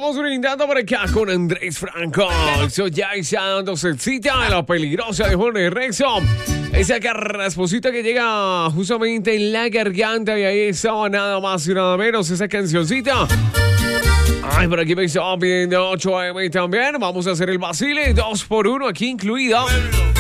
estamos brindando por acá con Andrés Franco. Eso ya está dándose cita de la peligrosa de Jorge Rexo. Esa carrasposita que llega justamente en la garganta y ahí estaba nada más y nada menos esa cancioncita. Ay, por aquí me estaba pidiendo 8M también. Vamos a hacer el vacile 2x1 aquí incluido.